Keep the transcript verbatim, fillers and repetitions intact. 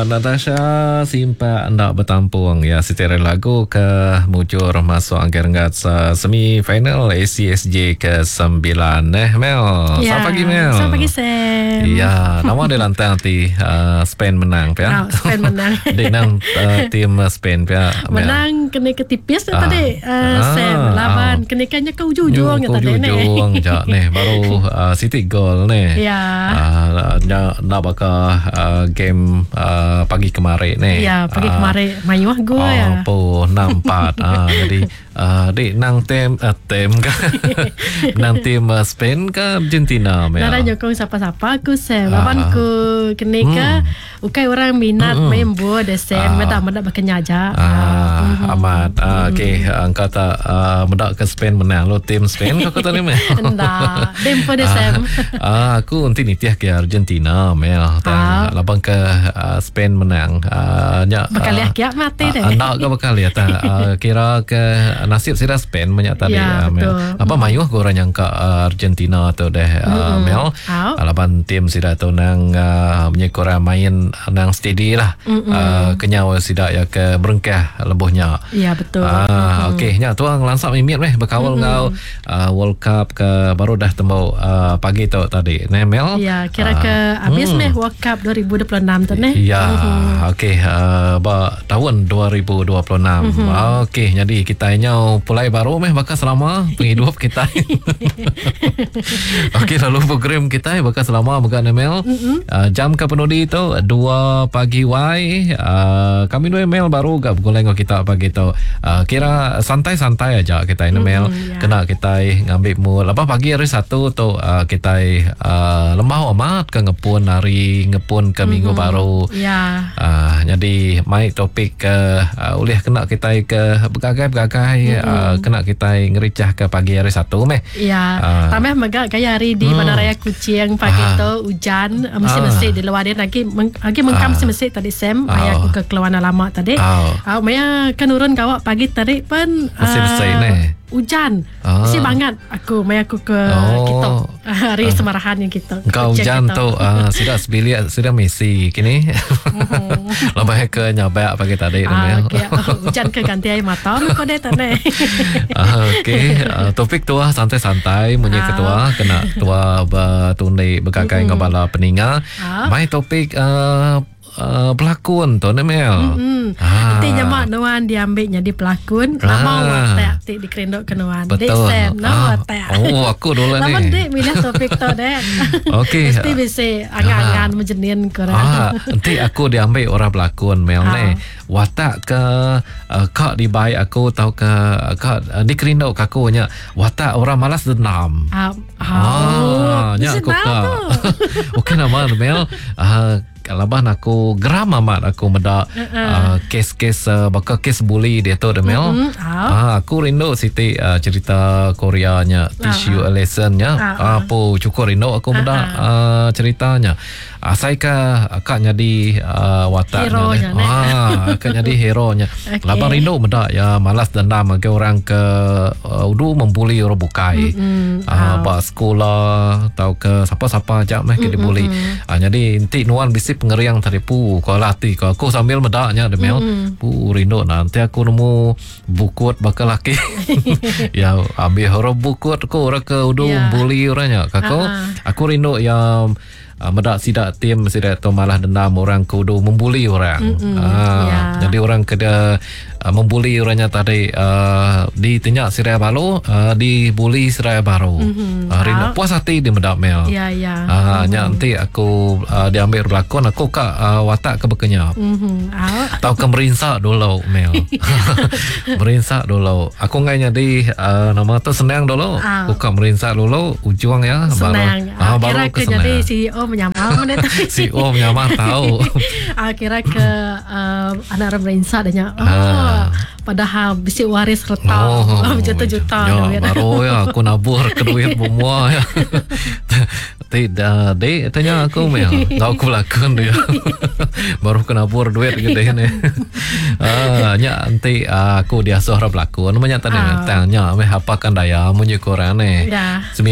Natasha simpa anda bertampung ya seterai lagu ke mujur masuk angkat-angkat semi-final A C S J ke sembilan eh Mel. Ya, selamat pagi Mel. Selamat pagi Sam. Ya, nama dia lantai nanti uh, Spain menang ya. Oh, Spain menang. Dia nang uh, tim Spain ya. Menang kena ketipis Ah. tadi uh, Ah. Sam lawan kenakannya ke ujung-ujung Yo, tadi ni. ujung je nih baru uh, City goal nih. Ya. Uh, nak nak bakal uh, game uh, pagi kemarin nih. Ya, pagi Ah, kemarin mayuh gua oh, ya. po enam empat. ah, jadi uh, di nang tim uh, tim kan nang tim uh, Spain ke Argentina ya. Nara nyokong siapa-siapa aku Sam. Ah. Lawan ku kenika Hmm. ukai orang minat Hmm. main bola de Sam. Meda meda bakanya aja. Ah, amat. Ah, okey, engkau tak uh, mendak ke Spain menang. Lo tim Spain kau kata ni meh. Endah. Dempo de Sam. Ah, aku nanti nitiah ke Argentina mel. Ah. Labang ke uh, Spain menang. Ah, nya Bakal lihat kiak mati deh. Anak ke bakal lihat uh, kira ke nasib sira Spain banyak tadi Ya, uh, mel. betul. Apa mayuh ke orang yang ke uh, Argentina tu deh uh, Mm-mm. mel. Au. Laban tim sira tu nang uh, menyekora main nang steady lah. Uh, kenyau sida ya ke berengkah lebuhnya. Ya betul. Ah, okey, nya tuang langsap mimit meh berkawal ngau uh, World Cup ke baru dah tembau uh, pagi tu tadi. Nemel. Ya, kira ke habis meh World Cup dua ribu dua puluh enam tu nih. Ya, okey, uh, ba tahun dua ribu dua puluh enam. Okey, jadi kita nyau pulai baru meh bakal selama penghidup kita. Okey, lalu program kita bakal selama bakal Nemel. Uh, jam ke penudi tu dua pagi wai. Uh, kami dua email baru gak goleng kita pagi tu. Uh, kira santai-santai aja kita email. Mm-hmm, ya. Kena kita ngambil mood. Lepas pagi hari satu tu uh, kita uh, lembah amat ke ngepun hari ngepun ke minggu baru. Ya. Uh, jadi mai topik ke uh, oleh kena kita ke bergagai-bergagai uh, kena kita ngericah ke pagi hari satu meh. Ya, Ah. ramai megak gaya hari di Hmm. Bandaraya Kuching pagi Ah. tu hujan mesti-mesti di luar dia lagi meng, lagi mengkam Ah. mesti-mesti tadi Sam Ah. ayah aku ke keluaran lama tadi. Ah. Ah, Maya kan urun kawak pagi tadi pun Mesti-mesti ah, ni. hujan. Ah. Mesti banget aku Maya aku ke Oh. kita hari semarahan yang kita. Kau Kuching hujan kita. tu uh, sudah sebilik sudah Messi kini. Lebih ke nyabai pagi tadi Ah, Nemel. okay. Oh, hujan ke ganti air mata kau deh tadi. Ah, okey, uh, topik tua santai-santai punya Ah. ketua kena tua bertundai berkakai mm-hmm. ngabala peninga. Ah. Mai topik uh, uh, pelakon tu Nemel. Hmm. Ah. Nanti nyamak Nuan diambilnya di pelakon. Ah. Lama awak tak di kerendok ke Nuan. Dek Betul. Sam, Ah. nama tak. Oh, aku dulu Lama ni. dek milih topik tu dek. Okey. Mesti bisa angan-angan menjenin korang. Ah, nanti aku diambil orang pelakon Mel Ah. ni. Watak ke uh, kak di baik aku tahu ke uh, kak uh, di kerindau aku nya watak orang malas dendam. Ah, Ah, nya mesti aku tahu kak. tu. Okey nama Mel. Ah, Laban aku geram amat aku meda uh, kes-kes uh, bakal kes bully dia tu Mel. Mm-mm, ah. Ah, aku rindu Siti uh, cerita Koreanya tissue Ah. lessonnya. Ah, ah. Apa cukup rindu aku meda uh, ceritanya. Ah, saya ke akak jadi uh, wataknya Hero-nya, ni. ne? Ah, akak jadi hero-nya. Okey. Labang rindu meda ya malas dendam ke orang ke uh, udu membuli orang bukai. Mm-mm, Ah, ah. pak sekolah tahu ke siapa-siapa ajak meh ke dibuli. Ah, jadi inti nuan bisi pengeriang tadi pu kau latih kau aku sambil medaknya Demel. Pu rindu nanti aku nemu bukut bakal laki. Ya ambil horo bukut ko orang ke udu Ya. membuli orangnya. Kako Ah, aku rindu yang uh, medak sidak tim sidak tu malah dendam orang kudu membuli orang. Ah, ya. Jadi orang kena uh, membuli orangnya tadi uh, di tinyak Siraya Baru, uh, dibuli Siraya Baru. Mhm. Uh, rindu Ah. puas hati di medak Mel. Ya, ya. Ah, nya nanti aku uh, diambil berlakon aku kak uh, watak ke bekenyap. Mhm. Ah. Tahu ke merinsak dulu Mel. Merinsak dulu. Aku ngainya di uh, nama tu senang dulu. Ah. Aku kak merinsak dulu ujung ya Senang. baru ah, Ah, baru kira ke ke jadi senang. C E O menyamar mana tadi. Si Om nyaman tahu. Ah, kira ke uh, anak orang berinsa adanya. Oh, Ah. padahal bisi waris retau. Oh, juta-juta. Ya, duit. baru ya aku nabur ke duit semua ya. Tidak, dek tanya aku Mel. Enggak aku lakon dia. Baru kena nabur duit gede ni. Ah, nya nanti aku diasuh orang pelakon. Namanya tadi Ah. tanya meh apakan daya munyi koran ni. Ya.